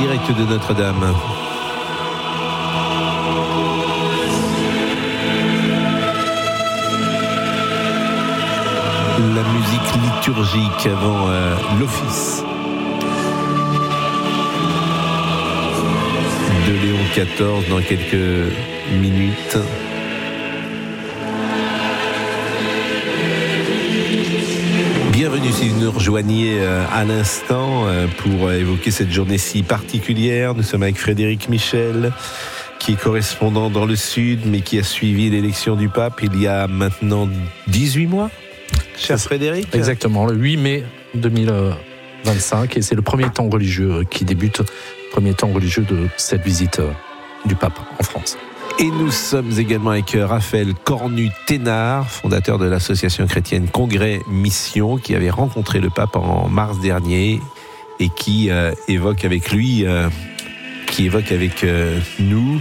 direct de Notre-Dame. La musique liturgique avant l'office de Léon XIV dans quelques minutes. Bienvenue si vous nous rejoignez à l'instant pour évoquer cette journée si particulière. Nous sommes avec Frédéric Michel, qui est correspondant dans le Sud, mais qui a suivi l'élection du pape il y a maintenant 18 mois. Cher Frédéric. Exactement, le 8 mai 2025, et c'est le premier temps religieux qui débute, premier temps religieux de cette visite du pape en France. Et nous sommes également avec Raphaël Cornu-Thénard, fondateur de l'association chrétienne Congrès Mission, qui avait rencontré le pape en mars dernier et qui évoque avec nous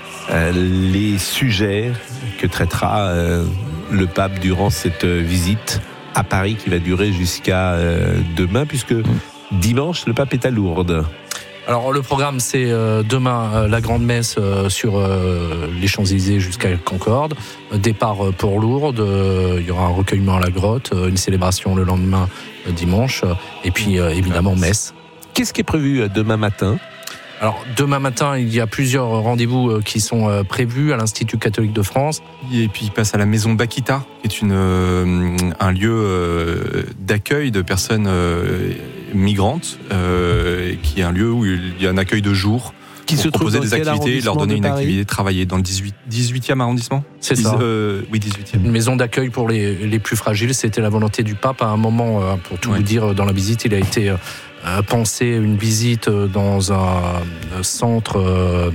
les sujets que traitera le pape durant cette visite à Paris qui va durer jusqu'à demain, puisque dimanche, le pape est à Lourdes. Alors le programme, c'est demain la grande messe sur les Champs-Élysées jusqu'à Concorde, départ pour Lourdes, il y aura un recueillement à la grotte, une célébration le lendemain dimanche, et puis évidemment messe. Qu'est-ce qui est prévu demain matin ? Alors demain matin, il y a plusieurs rendez-vous qui sont prévus à l'Institut catholique de France. Et puis il passe à la maison Bakita, qui est un lieu d'accueil de personnes migrantes, qui est un lieu où il y a un accueil de jour. Qui se trouve proposer des activités, leur donner une activité, travailler dans le 18e arrondissement. C'est ça. Oui, 18e. Une maison d'accueil pour les plus fragiles, c'était la volonté du pape. À un moment, pour tout vous dire, dans la visite, il a été pensé une visite dans un centre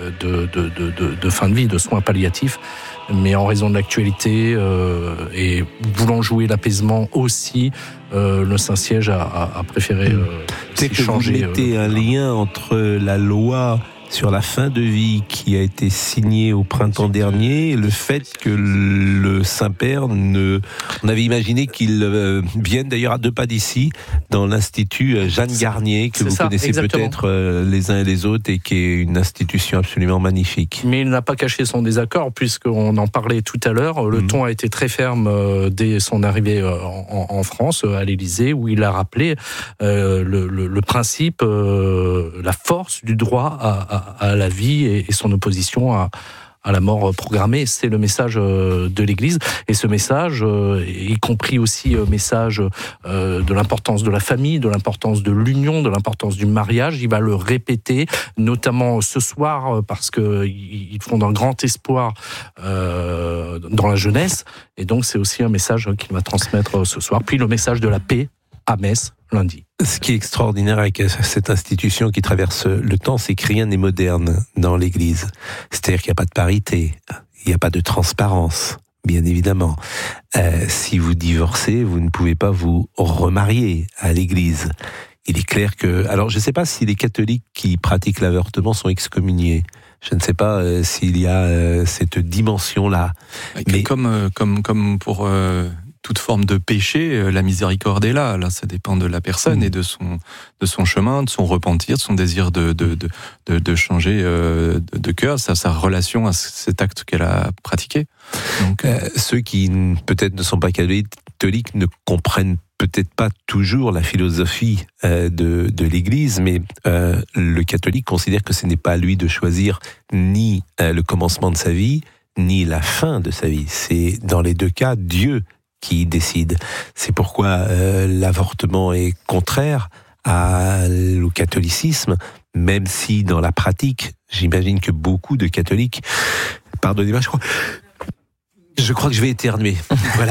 de fin de vie, de soins palliatifs. Mais en raison de l'actualité et voulant jouer l'apaisement aussi, le Saint-Siège a préféré changer. Vous mettez un lien entre la loi sur la fin de vie qui a été signée au printemps dernier et le fait que le Saint-Père on avait imaginé qu'il vienne d'ailleurs à 2 pas d'ici dans l'Institut Jeanne Garnier, que vous connaissez exactement. Peut-être les uns et les autres, et qui est une institution absolument magnifique. Mais il n'a pas caché son désaccord, puisqu'on en parlait tout à l'heure. Le ton a été très ferme dès son arrivée en France, à l'Élysée, où il a rappelé le principe, la force du droit à la vie et son opposition à la mort programmée. C'est le message de l'Église, et ce message, y compris aussi message de l'importance de la famille, de l'importance de l'union, de l'importance du mariage, il va le répéter, notamment ce soir, parce qu'ils font d'un grand espoir dans la jeunesse, et donc c'est aussi un message qu'il va transmettre ce soir. Puis le message de la paix à Metz, lundi. Ce qui est extraordinaire avec cette institution qui traverse le temps, c'est que rien n'est moderne dans l'Église. C'est-à-dire qu'il n'y a pas de parité, il n'y a pas de transparence, bien évidemment. Si vous divorcez, vous ne pouvez pas vous remarier à l'Église. Il est clair que... Alors, je ne sais pas si les catholiques qui pratiquent l'avortement sont excommuniés. Je ne sais pas s'il y a cette dimension-là. Mais comme pour... toute forme de péché, la miséricorde est là. Là, ça dépend de la personne et de son chemin, de son repentir, de son désir de changer de cœur, sa relation à cet acte qu'elle a pratiqué. Donc, ceux qui peut-être ne sont pas catholiques ne comprennent peut-être pas toujours la philosophie de l'Église, mais le catholique considère que ce n'est pas à lui de choisir ni le commencement de sa vie, ni la fin de sa vie. C'est dans les 2 cas Dieu qui décide. C'est pourquoi l'avortement est contraire au catholicisme, même si dans la pratique, j'imagine que beaucoup de catholiques... Pardonnez-moi, je crois que je vais éternuer. Voilà.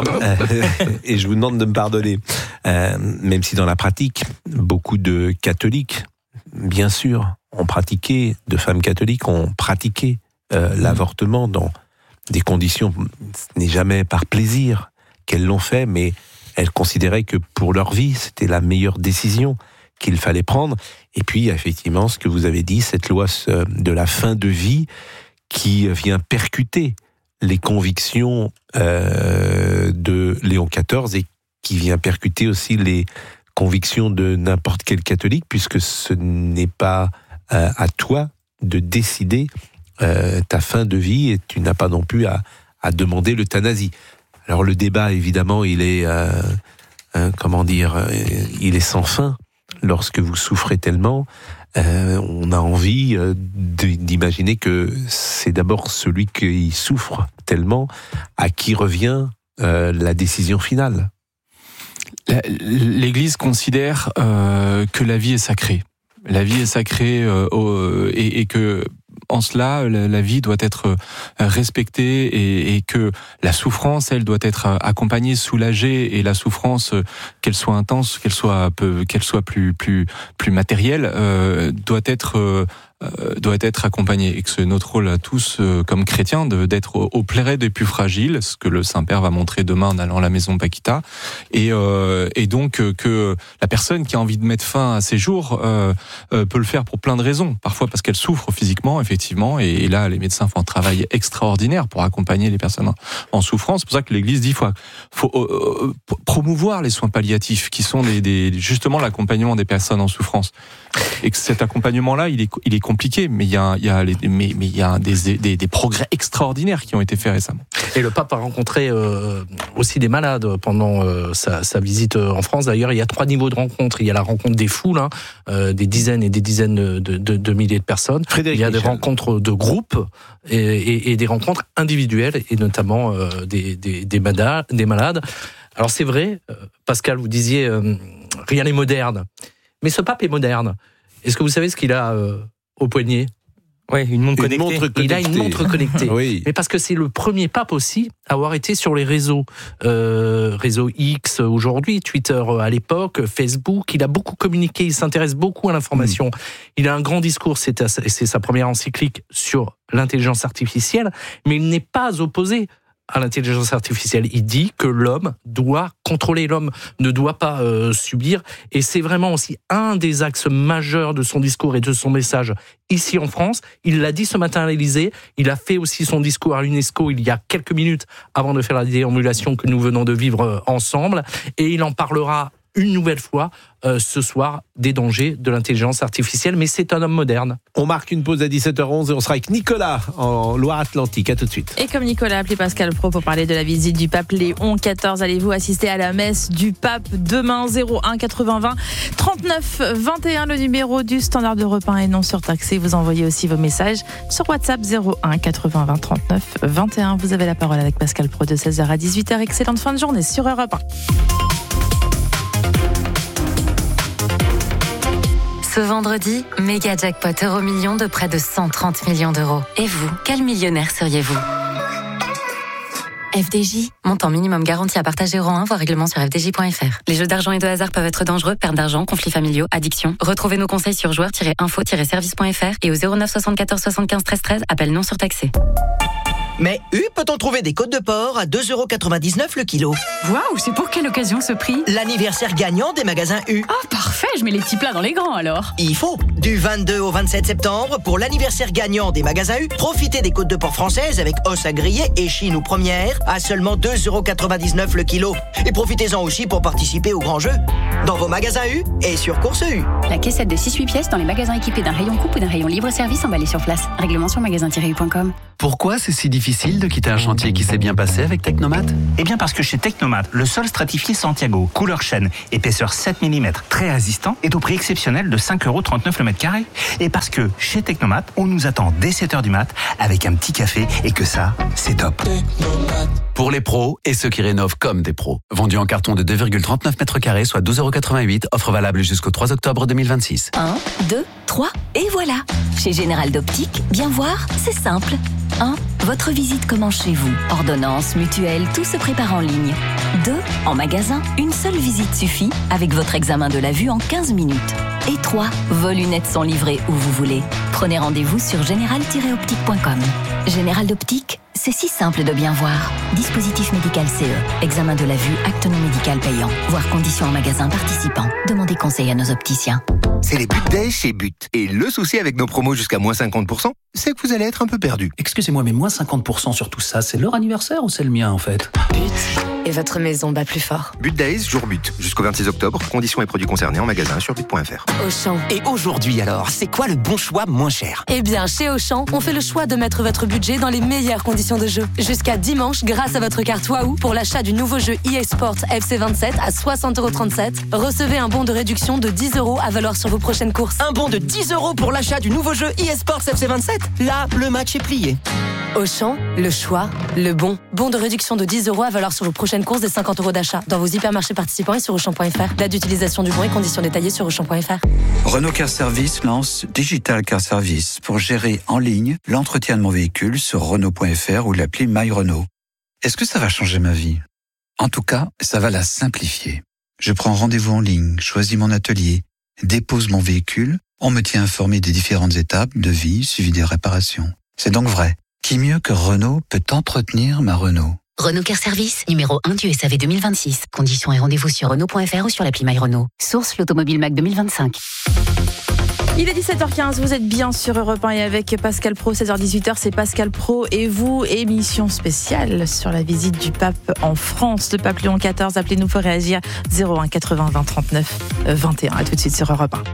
Et je vous demande de me pardonner. Même si dans la pratique, beaucoup de catholiques, bien sûr, ont pratiqué, de femmes catholiques ont pratiqué l'avortement dans des conditions, ce n'est jamais par plaisir qu'elles l'ont fait, mais elles considéraient que pour leur vie, c'était la meilleure décision qu'il fallait prendre. Et puis, effectivement, ce que vous avez dit, cette loi de la fin de vie qui vient percuter les convictions de Léon XIV et qui vient percuter aussi les convictions de n'importe quel catholique, puisque ce n'est pas à toi de décider ta fin de vie, et tu n'as pas non plus à demander l'euthanasie. Alors le débat, évidemment, il est il est sans fin. Lorsque vous souffrez tellement, on a envie d'imaginer que c'est d'abord celui qui souffre tellement à qui revient la décision finale. L'Église considère que la vie est sacrée. La vie est sacrée et que en cela, la vie doit être respectée et que la souffrance, elle, doit être accompagnée, soulagée, et la souffrance, qu'elle soit intense, qu'elle soit plus matérielle, doit être accompagnée, et que c'est notre rôle à tous comme chrétiens d'être au plaid des plus fragiles, ce que le Saint-Père va montrer demain en allant à la maison Paquita, et donc que la personne qui a envie de mettre fin à ses jours peut le faire pour plein de raisons, parfois parce qu'elle souffre physiquement, effectivement, et là les médecins font un travail extraordinaire pour accompagner les personnes en souffrance. C'est pour ça que l'Église dit faut promouvoir les soins palliatifs, qui sont justement l'accompagnement des personnes en souffrance, et que cet accompagnement-là, il est compliqué, mais il y a des progrès extraordinaires qui ont été faits récemment. Et le pape a rencontré aussi des malades pendant sa visite en France. D'ailleurs, il y a 3 niveaux de rencontres. Il y a la rencontre des foules, des dizaines et des dizaines de milliers de personnes. Frédéric il y a Michel. des rencontres de groupes et des rencontres individuelles, et notamment des malades. Alors c'est vrai, Pascal, vous disiez rien n'est moderne, mais ce pape est moderne. Est-ce que vous savez ce qu'il a au poignet ? Oui, une montre connectée. Il a une montre connectée. Oui. Mais parce que c'est le premier pape aussi à avoir été sur les réseaux. Réseau X aujourd'hui, Twitter à l'époque, Facebook. Il a beaucoup communiqué, il s'intéresse beaucoup à l'information. Il a un grand discours, c'est sa première encyclique sur l'intelligence artificielle, mais il n'est pas opposé à l'intelligence artificielle. Il dit que l'homme doit contrôler, l'homme ne doit pas subir, et c'est vraiment aussi un des axes majeurs de son discours et de son message ici en France. Il l'a dit ce matin à l'Élysée, il a fait aussi son discours à l'UNESCO il y a quelques minutes avant de faire la déambulation que nous venons de vivre ensemble, et il en parlera une nouvelle fois ce soir des dangers de l'intelligence artificielle, mais c'est un homme moderne. On marque une pause à 17h11 et on sera avec Nicolas en Loire-Atlantique. À tout de suite. Et comme Nicolas a appelé Pascal Praud pour parler de la visite du pape Léon XIV, allez-vous assister à la messe du pape demain? 01 80 20 39 21, le numéro du standard d'Europe 1 est non surtaxé. Vous envoyez aussi vos messages sur WhatsApp 01 80 20 39 21. Vous avez la parole avec Pascal Praud de 16h à 18h. Excellente fin de journée sur Europe 1. Ce vendredi, méga jackpot Euro-Million de près de 130 millions d'euros. Et vous, quel millionnaire seriez-vous ? FDJ, montant minimum garanti à partager euro 1, voir règlement sur fdj.fr. Les jeux d'argent et de hasard peuvent être dangereux, perte d'argent, conflits familiaux, addiction. Retrouvez nos conseils sur joueurs-info-service.fr et au 09 74 75 13 13, appel non surtaxé. Mais peut-on trouver des côtes de porc à 2,99€ le kilo? Waouh, c'est pour quelle occasion ce prix? L'anniversaire gagnant des magasins U. Oh, parfait, je mets les petits plats dans les grands alors. Il faut. Du 22 au 27 septembre, pour l'anniversaire gagnant des magasins U, profitez des côtes de porc françaises avec os à griller et chine ou première à seulement 2,99€ le kilo. Et profitez-en aussi pour participer au grand jeu. Dans vos magasins U et sur Course U. La caissette de 6-8 pièces dans les magasins équipés d'un rayon coupe ou d'un rayon libre-service emballé sur place. Règlement sur magasin-u.com. Pourquoi c'est si difficile de quitter un chantier qui s'est bien passé avec Technomat? Eh bien parce que chez Technomat, le sol stratifié Santiago, couleur chêne, épaisseur 7 mm, très résistant, est au prix exceptionnel de 5,39€ le mètre carré. Et parce que chez Technomat, on nous attend dès 7h du mat avec un petit café et que ça, c'est top. Pour les pros et ceux qui rénovent comme des pros. Vendu en carton de 2,39 m², soit 12,88€. Offre valable jusqu'au 3 octobre 2026. 1, 2, 3, et voilà. Chez Général d'Optique, bien voir, c'est simple. 1. Votre visite commence chez vous. Ordonnance, mutuelle, tout se prépare en ligne. 2. En magasin, une seule visite suffit avec votre examen de la vue en 15 minutes. Et 3. Vos lunettes sont livrées où vous voulez. Prenez rendez-vous sur général-optique.com. Général d'Optique, c'est si simple de bien voir. Dispositif médical CE. Examen de la vue, acte non médical payant. Voir conditions en magasin participant. Demandez conseil à nos opticiens. C'est les But Days chez But. Et le souci avec nos promos jusqu'à moins 50%, c'est que vous allez être un peu perdu. Excusez-moi, mais moins 50% sur tout ça, c'est leur anniversaire ou c'est le mien en fait? But. Et votre maison bat plus fort. But Days, jour but. Jusqu'au 26 octobre, conditions et produits concernés en magasin sur but.fr. Auchan. Et aujourd'hui alors, c'est quoi le bon choix moins cher? Eh bien, chez Auchan, on fait le choix de mettre votre budget dans les meilleures conditions de jeu. Jusqu'à dimanche, grâce à votre carte Wahoo, pour l'achat du nouveau jeu EA Sports FC27 à 60,37 €, recevez un bon de réduction de 10 € à valoir sur vos prochaines courses. Un bon de 10 € pour l'achat du nouveau jeu EA Sports FC27? Là, le match est plié. Auchan, le choix, le bon. Bon de réduction de 10 € à valoir sur vos prochaines courses des 50 € d'achat. Dans vos hypermarchés participants et sur Auchan.fr. Date d'utilisation du bon et conditions détaillées sur Auchan.fr. Renault Car Service lance Digital Car Service pour gérer en ligne l'entretien de mon véhicule sur Renault.fr ou l'appli My Renault. Est-ce que ça va changer ma vie? En tout cas, ça va la simplifier. Je prends rendez-vous en ligne, choisis mon atelier, dépose mon véhicule, on me tient informé des différentes étapes de vie suivi des réparations. C'est donc vrai. Qui mieux que Renault peut entretenir ma Renault? Renault Car Service, numéro 1 du SAV 2026. Conditions et rendez-vous sur Renault.fr ou sur l'appli My Renault. Source l'Automobile Mac 2025. Il est 17h15, vous êtes bien sur Europe 1 et avec Pascal Pro, 16h-18h, c'est Pascal Pro et vous, émission spéciale sur la visite du pape en France. Le pape Léon XIV, appelez-nous pour réagir, 01 80 20 39 21. À tout de suite sur Europe 1.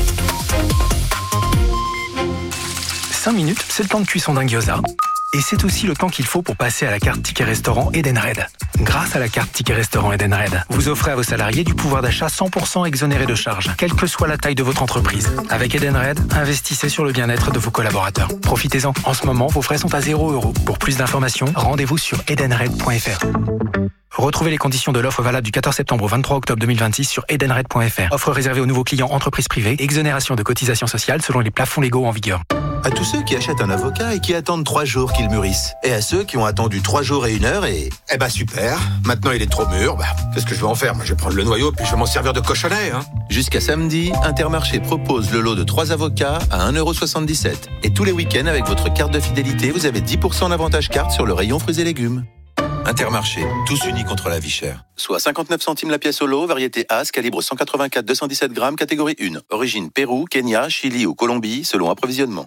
5 minutes, c'est le temps de cuisson d'un gyoza. Et c'est aussi le temps qu'il faut pour passer à la carte Ticket Restaurant Edenred. Grâce à la carte Ticket Restaurant Edenred, vous offrez à vos salariés du pouvoir d'achat 100% exonéré de charges, quelle que soit la taille de votre entreprise. Avec Edenred, investissez sur le bien-être de vos collaborateurs. Profitez-en. En ce moment, vos frais sont à 0 €. Pour plus d'informations, rendez-vous sur edenred.fr. Retrouvez les conditions de l'offre valable du 14 septembre au 23 octobre 2026 sur edenred.fr. Offre réservée aux nouveaux clients entreprises privées. Exonération de cotisations sociales selon les plafonds légaux en vigueur. À tous ceux qui achètent un avocat et qui attendent 3 jours qu'il mûrisse. Et à ceux qui ont attendu 3 jours et 1 heure et... Eh ben super, maintenant il est trop mûr, qu'est-ce que je vais en faire? Moi je vais prendre le noyau puis je vais m'en servir de cochonnet. Jusqu'à samedi, Intermarché propose le lot de 3 avocats à 1,77 €. Et tous les week-ends, avec votre carte de fidélité, vous avez 10% d'avantage carte sur le rayon fruits et légumes. Intermarché, tous unis contre la vie chère. Soit 59 centimes la pièce au lot, variété As, calibre 184-217 grammes, catégorie 1. Origine Pérou, Kenya, Chili ou Colombie, selon approvisionnement.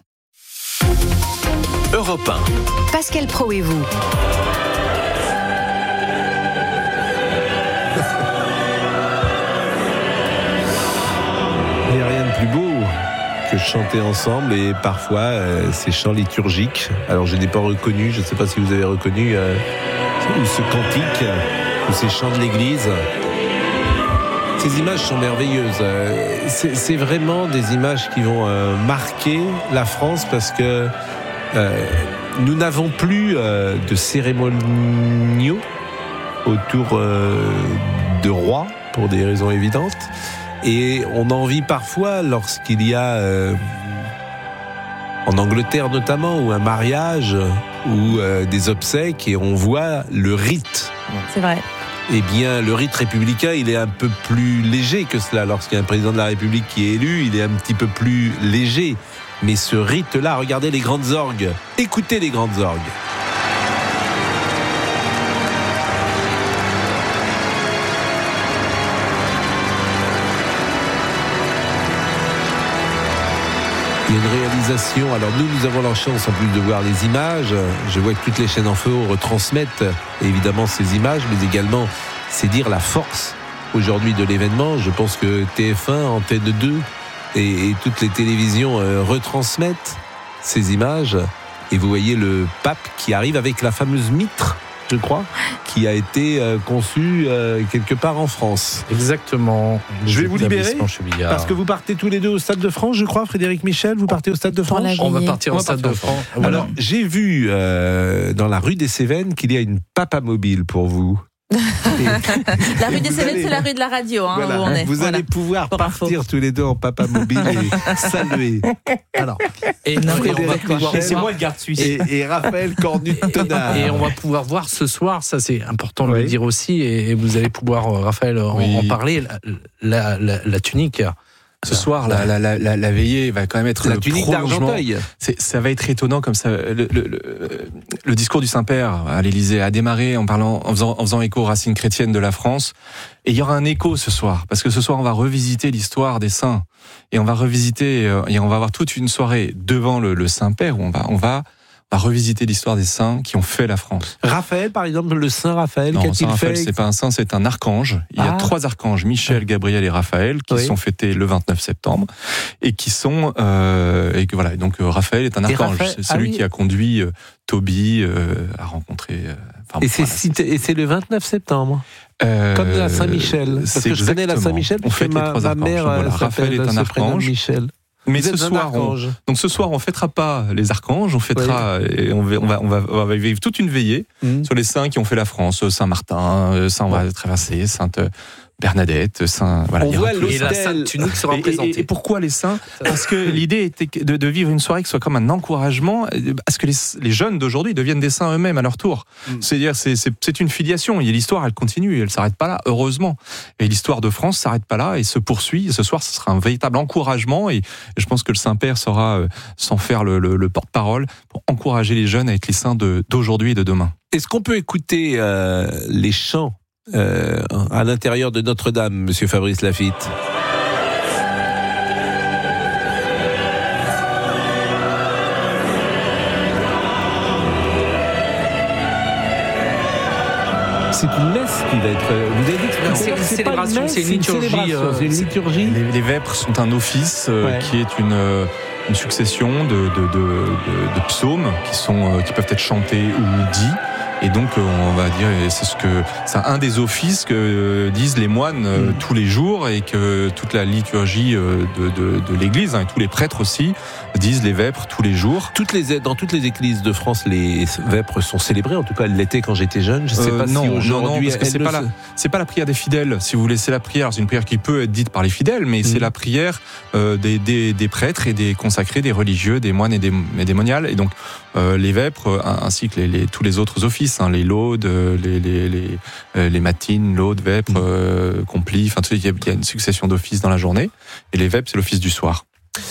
Europe 1. Pascal Pro et vous. Il n'y a rien de plus beau que chanter ensemble et parfois ces chants liturgiques. Alors je n'ai pas reconnu, je ne sais pas si vous avez reconnu ce cantique ou ces chants de l'église. Ces images sont merveilleuses. C'est vraiment des images qui vont marquer la France parce que nous n'avons plus de cérémoniaux autour de rois pour des raisons évidentes. Et on en vit parfois lorsqu'il y a, en Angleterre notamment, ou un mariage, ou des obsèques, et on voit le rite. C'est vrai. Eh bien, le rite républicain, il est un peu plus léger que cela. Lorsqu'il y a un président de la République qui est élu, il est un petit peu plus léger. Mais ce rite-là, regardez les grandes orgues. Écoutez les grandes orgues. Il y a une réalisation. Alors nous avons la chance en plus de voir les images. Je vois que toutes les chaînes en feu retransmettent évidemment ces images, mais également, c'est dire la force aujourd'hui de l'événement. Je pense que TF1, Antenne 2 et toutes les télévisions retransmettent ces images. Et vous voyez le pape qui arrive avec la fameuse mitre, je crois, qui a été conçue quelque part en France. Exactement. Je vais vous libérer parce que vous partez tous les deux au Stade de France, je crois, Frédéric Michel, vous partez au Stade de France. On va partir au Stade de France. Alors, j'ai vu dans la rue des Cévennes qu'il y a une papamobile pour vous. La rue des Cévennes, c'est la rue de la radio, voilà. Où on est. Vous allez pouvoir partir tous les deux en papamobile et saluer. Alors, et c'est moi le garde suisse. Et Raphaël Cornu-Tonard. Et on va pouvoir voir ce soir, ça c'est important de le dire aussi, et vous allez pouvoir, Raphaël, en parler, la tunique Ce soir, la veillée va quand même être la le tunique prolongement. d'Argenteuil. Ça va être étonnant comme ça. Le discours du Saint-Père à l'Élysée a démarré en faisant écho aux racines chrétiennes de la France. Et il y aura un écho ce soir, parce que ce soir on va revisiter l'histoire des saints et on va avoir toute une soirée devant le Saint-Père où on va revisiter l'histoire des saints qui ont fait la France. Raphaël, par exemple, le Saint Raphaël, non, qu'a-t-il Saint Raphaël, fait? c'est pas un saint, c'est un archange. Il y a 3 archanges, Michel, Gabriel et Raphaël, qui sont fêtés le 29 septembre et qui sont donc Raphaël est un archange. C'est celui qui a conduit Tobie à rencontrer. Et c'est le 29 septembre. Comme la Saint-Michel. Parce que je connais la Saint-Michel, parce que ma mère Raphaël est un archange. Michel. Mais ce soir, on fêtera pas les archanges, on fêtera et on va vivre toute une veillée sur les saints qui ont fait la France, Saint Martin, Saint Tréversé, Sainte Bernadette, Saint. Voilà, on voit et la Sainte Tunique sera représentée. Et pourquoi les saints? Parce que l'idée était de vivre une soirée qui soit comme un encouragement, parce que les jeunes d'aujourd'hui deviennent des saints eux-mêmes à leur tour. C'est-à-dire, c'est une filiation. Et l'histoire, elle continue, elle s'arrête pas là, heureusement. Et l'histoire de France s'arrête pas là et se poursuit. Et ce soir, ce sera un véritable encouragement. Et je pense que le Saint-Père saura s'en faire le porte-parole pour encourager les jeunes à être les saints d'aujourd'hui et de demain. Est-ce qu'on peut écouter les chants à l'intérieur de Notre-Dame, Monsieur Fabrice Lafitte? C'est une messe qui va être. Vous avez dit que c'est une célébration, c'est une liturgie. Les vêpres sont un office qui est une succession de psaumes qui peuvent être chantés ou dits. Et donc, on va dire, c'est un des offices que disent les moines tous les jours et que toute la liturgie de l'Église, et tous les prêtres aussi, disent les vêpres tous les jours. Dans toutes les églises de France, les vêpres sont célébrées. En tout cas, elles l'étaient quand j'étais jeune. Je sais pas si aujourd'hui. Non, parce que c'est pas la prière des fidèles. Si vous voulez, c'est la prière. C'est une prière qui peut être dite par les fidèles, mais c'est la prière des prêtres et des consacrés, des religieux, des moines et des moniales. Et donc, les vêpres, ainsi que tous les autres offices, les laudes, les matines, laudes, vêpres, complis. Enfin, il y a une succession d'offices dans la journée. Et les vêpres, c'est l'office du soir.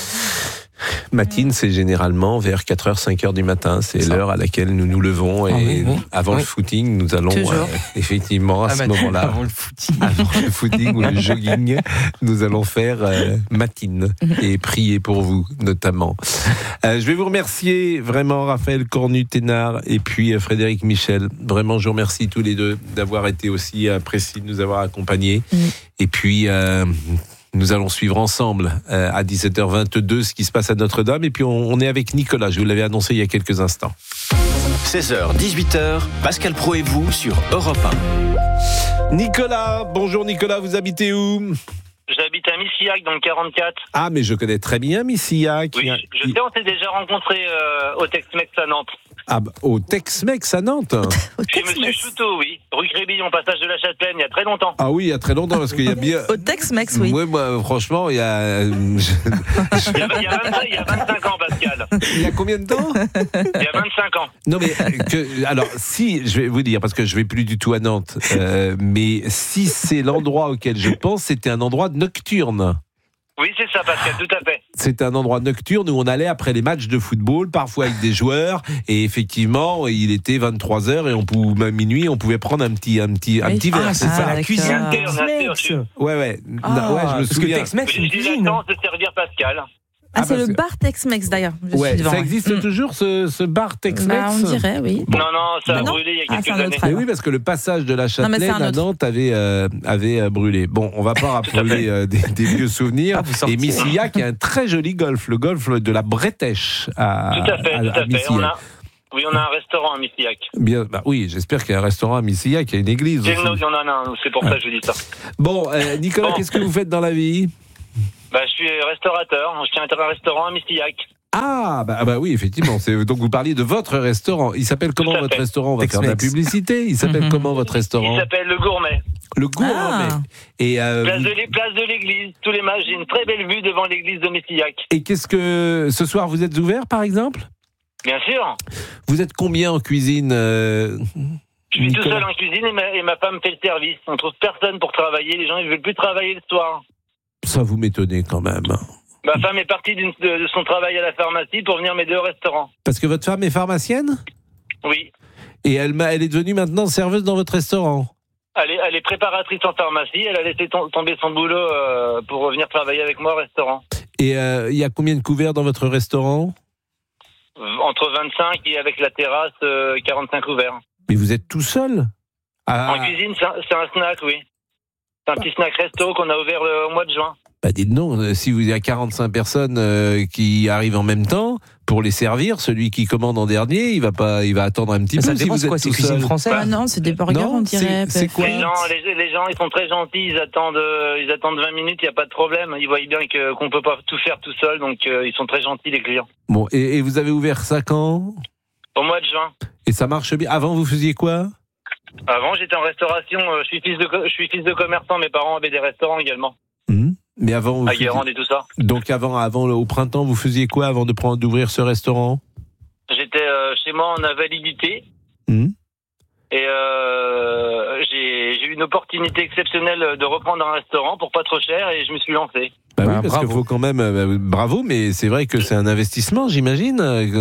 Matine, c'est généralement vers 4h, 5h du matin. C'est l'heure à laquelle nous nous levons. Et avant le footing, nous allons effectivement, à ce moment-là, avant le footing ou le jogging, nous allons faire matine et prier pour vous, notamment. Je vais vous remercier vraiment, Raphaël Cornu-Thénard et puis Frédéric Michel. Vraiment, je vous remercie tous les deux d'avoir été aussi précis, de nous avoir accompagnés. Et puis... nous allons suivre ensemble à 17h22 ce qui se passe à Notre-Dame. Et puis on est avec Nicolas, je vous l'avais annoncé il y a quelques instants. 16h, 18h, Pascal Praud et vous sur Europe 1. Nicolas, bonjour Nicolas, vous habitez où ? J'habite à Missillac dans le 44. Ah, mais je connais très bien Missillac. Oui, je sais, on s'est déjà rencontrés au Tex-Mex à Nantes. Ah, au Tex-Mex à Nantes. Chez Monsieur Chouteau, oui. Rue Crébillon, passage de la Châtelaine, il y a très longtemps. Ah oui, il y a très longtemps, parce qu'il y a bien... Au Tex-Mex, oui. Oui, moi, franchement, il y a... il y a 25 ans, Pascal. Il y a combien de temps ? Il y a 25 ans. Non, mais... alors, si, je vais vous dire, parce que je vais plus du tout à Nantes, mais si c'est l'endroit auquel je pense, c'était un endroit nocturne. Oui, c'est ça, Pascal, tout à fait. C'était un endroit nocturne où on allait après les matchs de football, parfois avec des joueurs, et effectivement, il était 23h et même minuit, on pouvait prendre un petit verre. C'est ça, la cuisine Tex-Mex. Ouais, je me souviens. Tex-Mex, j'ai eu la chance de servir Pascal. C'est le bar Tex-Mex d'ailleurs. Ça existe toujours ce bar Tex-Mex. On dirait, oui. Bon. Non, ça a brûlé il y a quelques années. Mais oui, parce que le passage de la Châtelaine à Nantes avait brûlé. Bon, on va pas rappeler des vieux souvenirs. Et Missillac a un très joli golf, le golf de la Bretèche à Missillac. On a un restaurant à Missillac. Bien, oui, j'espère qu'il y a un restaurant à Missillac, il y a une église aussi. Il y en a un, c'est pour ça que je dis ça. Bon, Nicolas, qu'est-ce que vous faites dans la vie ? Je suis restaurateur, je tiens un restaurant à Missillac. Ah, oui, effectivement. Donc vous parliez de votre restaurant. Il s'appelle comment votre restaurant ? On va faire de la publicité. Il s'appelle comment votre restaurant ? Il s'appelle Le Gourmet. Le Gourmet. Et place de l'église. Tous les matchs, j'ai une très belle vue devant l'église de Missillac. Et qu'est-ce que ce soir vous êtes ouvert, par exemple ? Bien sûr. Vous êtes combien en cuisine Je suis tout seul en cuisine et ma femme fait le service. On trouve personne pour travailler. Les gens ils veulent plus travailler le soir. Ça vous m'étonnez quand même. Ma femme est partie de son travail à la pharmacie pour venir m'aider au restaurant. Parce que votre femme est pharmacienne ? Oui. Et elle est devenue maintenant serveuse dans votre restaurant ? Elle est préparatrice en pharmacie. Elle a laissé tomber son boulot pour revenir travailler avec moi au restaurant. Et il y a combien de couverts dans votre restaurant ? Entre 25 et avec la terrasse, 45 couverts. Mais vous êtes tout seul ? En cuisine, c'est un snack, oui. C'est un petit snack resto qu'on a ouvert au mois de juin. Bah dites non, si vous y a 45 personnes qui arrivent en même temps, pour les servir, celui qui commande en dernier, il va attendre un petit peu. Ça dépend, si vous quoi, êtes c'est tout cuisine seul. française. Ah non, c'est des burgers, Non, on dirait. c'est quoi ? Non, les gens, ils sont très gentils, ils attendent 20 minutes, il n'y a pas de problème. Ils voient bien qu'on ne peut pas tout faire tout seul, donc ils sont très gentils, les clients. Bon, et vous avez ouvert ça quand ? Au mois de juin. Et ça marche bien. Avant, vous faisiez quoi ? Avant, j'étais en restauration, je suis fils de commerçant, mes parents avaient des restaurants également. Mais avant, à Guérande et tout ça. Donc avant au printemps, vous faisiez quoi avant d'ouvrir ce restaurant ? J'étais chez moi en invalidité. Et j'ai eu une opportunité exceptionnelle de reprendre un restaurant pour pas trop cher et je me suis lancé. Bah oui, parce qu'il faut quand même... bravo, mais c'est vrai que c'est un investissement, j'imagine.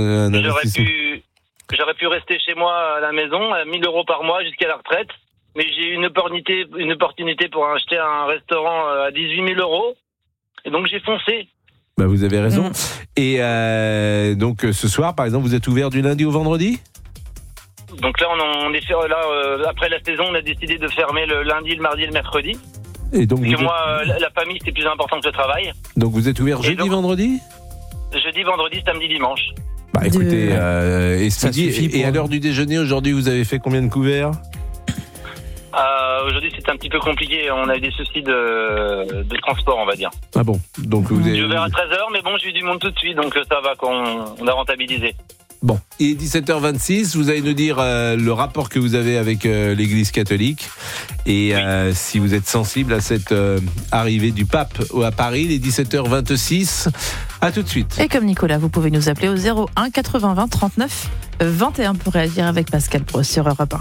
J'aurais pu rester chez moi à la maison, à 1 000 € par mois jusqu'à la retraite. Mais j'ai eu une opportunité pour acheter un restaurant à 18 000 €. Et donc j'ai foncé. Bah vous avez raison. Et donc ce soir, par exemple, vous êtes ouvert du lundi au vendredi ? Donc là, après la saison, on a décidé de fermer le lundi, le mardi et le mercredi. Et donc parce que moi, la famille, c'est plus important que le travail. Donc vous êtes ouvert jeudi, vendredi ? Jeudi, vendredi, samedi, dimanche. Bah écoutez, et à l'heure du déjeuner, aujourd'hui, vous avez fait combien de couverts ? Aujourd'hui, c'est un petit peu compliqué. On a eu des soucis de transport, on va dire. Ah bon, donc vous avez... J'ai ouvert à 13h, mais bon, j'ai eu du monde tout de suite, donc ça va, on a rentabilisé. Bon, il est 17h26, vous allez nous dire le rapport que vous avez avec l'Église catholique et si vous êtes sensible à cette arrivée du pape à Paris, il est 17h26. À tout de suite. Et comme Nicolas, vous pouvez nous appeler au 01 80 20 39 21 pour réagir avec Pascal Pro sur Europe 1.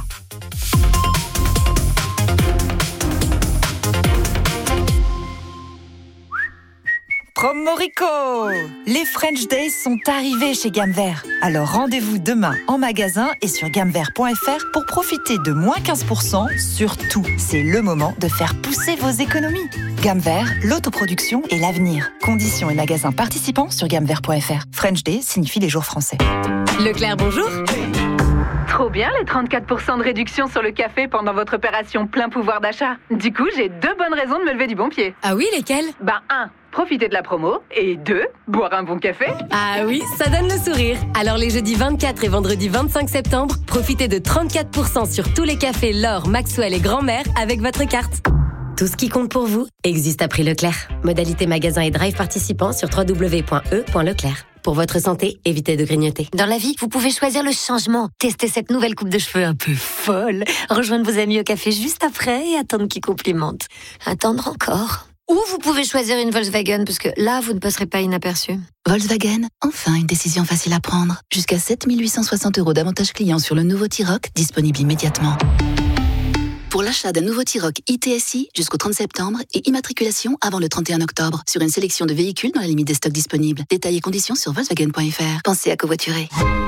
Promorico! Les French Days sont arrivés chez Gamme Vert. Alors rendez-vous demain en magasin et sur gammevert.fr pour profiter de moins 15% sur tout. C'est le moment de faire pousser vos économies. Gamme Vert, l'autoproduction et l'avenir. Conditions et magasins participants sur gammevert.fr. French Day signifie les jours français. Leclerc, bonjour. Trop bien les 34% de réduction sur le café pendant votre opération plein pouvoir d'achat. Du coup, j'ai 2 bonnes raisons de me lever du bon pied. Ah oui, lesquelles ? 1. Profiter de la promo. Et 2. Boire un bon café. Ah oui, ça donne le sourire. Alors les jeudis 24 et vendredi 25 septembre, profitez de 34% sur tous les cafés L'Or, Maxwell et Grand-Mère avec votre carte. Tout ce qui compte pour vous existe à prix Leclerc. Modalité magasin et drive participants sur www.e.leclerc. Pour votre santé, évitez de grignoter. Dans la vie, vous pouvez choisir le changement. Testez cette nouvelle coupe de cheveux un peu folle. Rejoindre vos amis au café juste après et attendre qu'ils complimentent. Attendre encore. Ou vous pouvez choisir une Volkswagen, parce que là, vous ne passerez pas inaperçu. Volkswagen, enfin une décision facile à prendre. Jusqu'à 7 860 € d'avantages clients sur le nouveau T-Roc, disponible immédiatement. Pour l'achat d'un nouveau T-Roc ITSI jusqu'au 30 septembre et immatriculation avant le 31 octobre sur une sélection de véhicules dans la limite des stocks disponibles. Détails et conditions sur Volkswagen.fr. Pensez à covoiturer.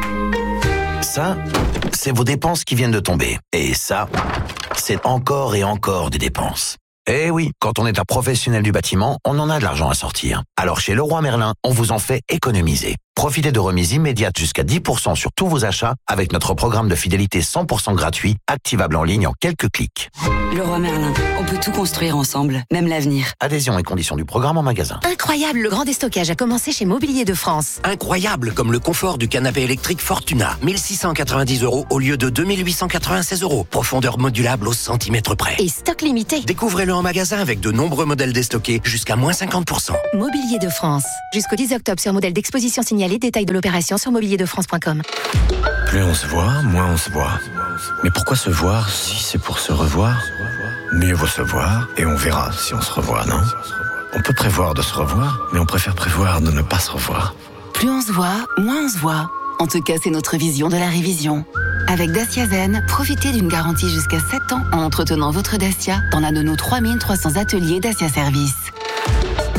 Ça, c'est vos dépenses qui viennent de tomber. Et ça, c'est encore et encore des dépenses. Eh oui, quand on est un professionnel du bâtiment, on en a de l'argent à sortir. Alors chez Leroy Merlin, on vous en fait économiser. Profitez de remises immédiates jusqu'à 10% sur tous vos achats avec notre programme de fidélité 100% gratuit, activable en ligne en quelques clics. Leroy Merlin, on peut tout construire ensemble, même l'avenir. Adhésion et conditions du programme en magasin. Incroyable, le grand déstockage a commencé chez Mobilier de France. Incroyable, comme le confort du canapé électrique Fortuna. 1 690 € au lieu de 2 896 €. Profondeur modulable au centimètre près. Et stock limité. Découvrez-le en magasin avec de nombreux modèles déstockés jusqu'à moins 50%. Mobilier de France. Jusqu'au 10 octobre sur modèle d'exposition signalé. Détails de l'opération sur mobilierDeFrance.com. Plus on se voit, moins on se voit. Mais pourquoi se voir si c'est pour se revoir ? Mieux vaut se voir et on verra si on se revoit, non ? On peut prévoir de se revoir, mais on préfère prévoir de ne pas se revoir. Plus on se voit, moins on se voit. En tout cas, c'est notre vision de la révision. Avec Dacia Zen, profitez d'une garantie jusqu'à 7 ans en entretenant votre Dacia dans l'un de nos 3300 ateliers Dacia Service.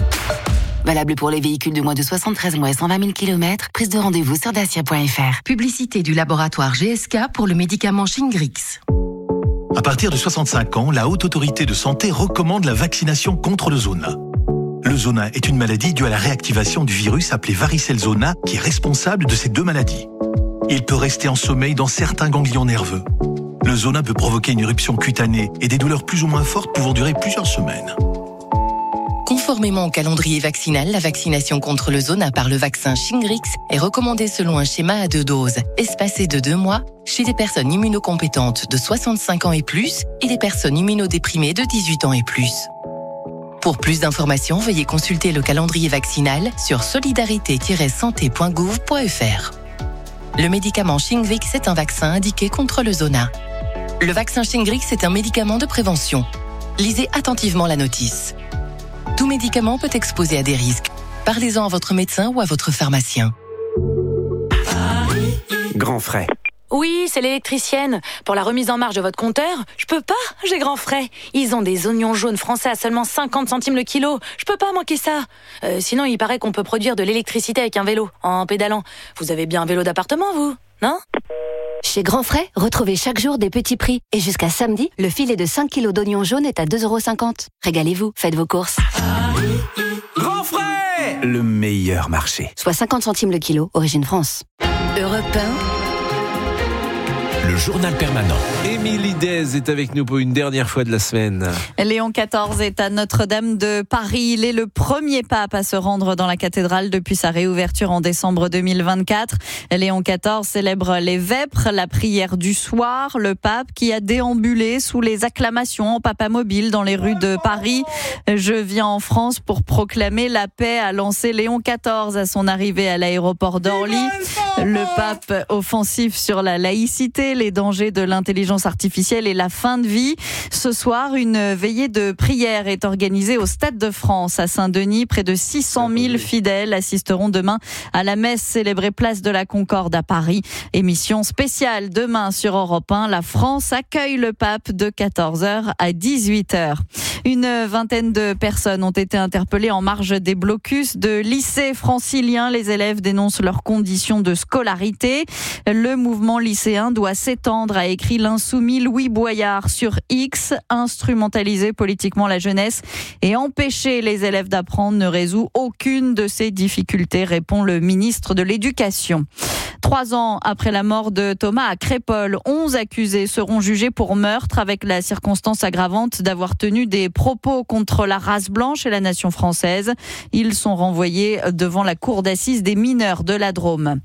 Valable pour les véhicules de moins de 73 mois et 120 000 km. Prise de rendez-vous sur dacia.fr. Publicité du laboratoire GSK pour le médicament Shingrix. À partir de 65 ans, la Haute Autorité de Santé recommande la vaccination contre le zona. Le zona est une maladie due à la réactivation du virus appelé varicelle zona qui est responsable de ces deux maladies. Il peut rester en sommeil dans certains ganglions nerveux. Le zona peut provoquer une éruption cutanée et des douleurs plus ou moins fortes pouvant durer plusieurs semaines. Conformément au calendrier vaccinal, la vaccination contre le zona par le vaccin Shingrix est recommandée selon un schéma à 2 doses, espacé de 2 mois, chez des personnes immunocompétentes de 65 ans et plus et des personnes immunodéprimées de 18 ans et plus. Pour plus d'informations, veuillez consulter le calendrier vaccinal sur solidarité-santé.gouv.fr. Le médicament Shingrix est un vaccin indiqué contre le zona. Le vaccin Shingrix est un médicament de prévention. Lisez attentivement la notice. Tout médicament peut exposer à des risques. Parlez-en à votre médecin ou à votre pharmacien. Grand frais. Oui, c'est l'électricienne. Pour la remise en marche de votre compteur, je peux pas, j'ai grand frais. Ils ont des oignons jaunes français à seulement 50 centimes le kilo. Je peux pas manquer ça. Sinon, il paraît qu'on peut produire de l'électricité avec un vélo, en pédalant. Vous avez bien un vélo d'appartement, vous, non ? Chez Grand Frais, retrouvez chaque jour des petits prix. Et jusqu'à samedi, le filet de 5 kilos d'oignons jaunes est à 2,50 €. Régalez-vous, faites vos courses. Grand frais, le meilleur marché. Soit 50 centimes le kilo, origine France. Europe 1. Le journal permanent. Émilie Dez est avec nous pour une dernière fois de la semaine. Léon XIV est à Notre-Dame de Paris. Il est le premier pape à se rendre dans la cathédrale depuis sa réouverture en décembre 2024. Léon XIV célèbre les vêpres, la prière du soir. Le pape qui a déambulé sous les acclamations en papamobile dans les rues de Paris. Je viens en France pour proclamer la paix, a lancé Léon XIV à son arrivée à l'aéroport d'Orly. Le pape offensif sur la laïcité, les dangers de l'intelligence artificielle et la fin de vie. Ce soir, une veillée de prière est organisée au Stade de France à Saint-Denis. Près de 600 000 fidèles assisteront demain à la messe célébrée place de la Concorde à Paris. Émission spéciale demain sur Europe 1. La France accueille le pape de 14h à 18h. Une vingtaine de personnes ont été interpellées en marge des blocus de lycées franciliens. Les élèves dénoncent leurs conditions de scolarité. Le mouvement lycéen doit s'étendre, a écrit l'insoumis Louis Boyard sur X. Instrumentaliser politiquement la jeunesse et empêcher les élèves d'apprendre ne résout aucune de ces difficultés, répond le ministre de l'Éducation. 3 ans après la mort de Thomas à Crépol, 11 accusés seront jugés pour meurtre avec la circonstance aggravante d'avoir tenu des propos contre la race blanche et la nation française. Ils sont renvoyés devant la cour d'assises des mineurs de la Drôme.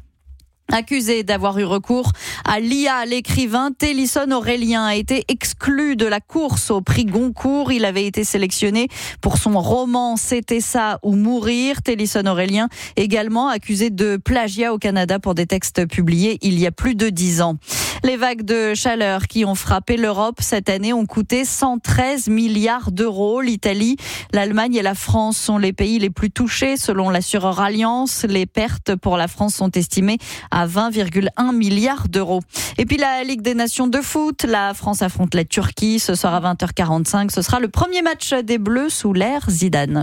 Accusé d'avoir eu recours à l'IA, l'écrivain Télisson Aurélien a été exclu de la course au prix Goncourt. Il avait été sélectionné pour son roman C'était ça ou mourir. Télisson Aurélien, également accusé de plagiat au Canada pour des textes publiés il y a plus de 10 ans. Les vagues de chaleur qui ont frappé l'Europe cette année ont coûté 113 milliards d'euros. L'Italie, l'Allemagne et la France sont les pays les plus touchés selon l'assureur Allianz. Les pertes pour la France sont estimées à 20,1 milliards d'euros. Et puis la Ligue des Nations de foot, la France affronte la Turquie ce soir à 20h45. Ce sera le premier match des Bleus sous l'ère Zidane.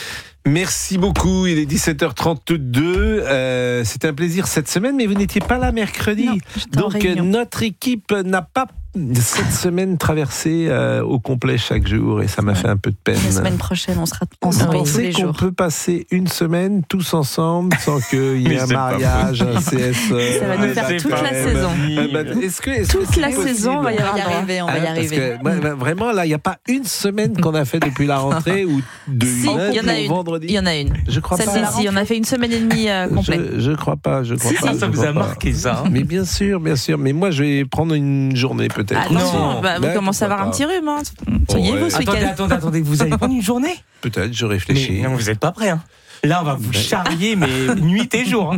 Merci beaucoup, il est 17h32. C'était un plaisir cette semaine, mais vous n'étiez pas là mercredi. Non, donc notre équipe n'a pas cette semaine traversée au complet chaque jour et ça m'a fait un peu de peine. La semaine prochaine, on sera ensemble tous les jours. Vous pensez qu'on peut passer une semaine tous ensemble sans qu'il y ait un mariage, un CSE? Ça va nous faire toute la saison. Toute la saison, on va y arriver. On va y arriver. Vraiment, là, il n'y a pas une semaine qu'on a fait depuis la rentrée ou de lundi au vendredi. Il y en a une. Je crois pas. Si, on a fait une semaine et demie complète. Je crois pas. Ça vous a marqué ça. Mais bien sûr. Mais moi, je vais prendre une journée peut-être. Attention, vous commencez à avoir un petit rhume. Soignez-vous ce week-end. Attendez, vous allez prendre une journée? Peut-être, je réfléchis. Mais non, vous n'êtes pas prêt. Hein. Là, on va vous charrier, mais nuit et jour.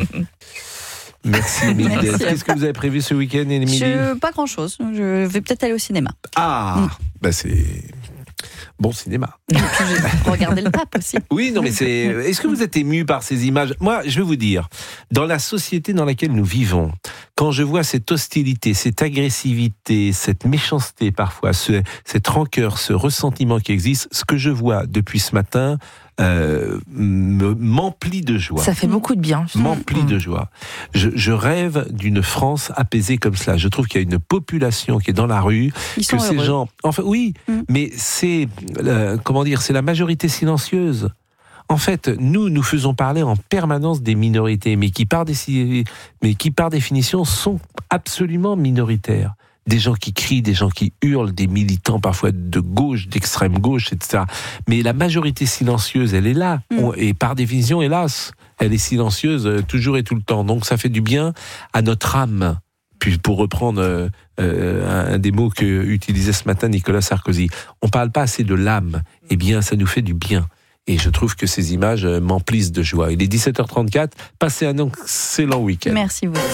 Merci, Émilie. Qu'est-ce que vous avez prévu ce week-end, Émilie? Pas grand-chose. Je vais peut-être aller au cinéma. C'est bon cinéma. Et puis, regardez le pape aussi. Oui, non, mais est-ce que vous êtes ému par ces images? Moi, je vais vous dire, dans la société dans laquelle nous vivons, quand je vois cette hostilité, cette agressivité, cette méchanceté parfois, cette rancœur, ce ressentiment qui existe, ce que je vois depuis ce matin, m'emplit de joie. Ça fait beaucoup de bien. M'emplit de joie. Je rêve d'une France apaisée comme cela. Je trouve qu'il y a une population qui est dans la rue, que ces gens... Enfin, oui, mais c'est... comment dire, c'est la majorité silencieuse. En fait, nous faisons parler en permanence des minorités, mais qui par définition sont absolument minoritaires. Des gens qui crient, des gens qui hurlent, des militants parfois de gauche, d'extrême gauche, etc. Mais la majorité silencieuse, elle est là. Et par définition, hélas, elle est silencieuse toujours et tout le temps. Donc ça fait du bien à notre âme. Puis pour reprendre un des mots que utilisait ce matin Nicolas Sarkozy, on parle pas assez de l'âme. Eh bien, ça nous fait du bien. Et je trouve que ces images m'emplissent de joie. Il est 17h34, passez un excellent week-end. Merci beaucoup.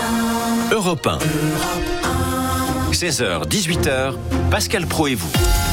Europe 1. 16h, 18h, Pascal Pro et vous.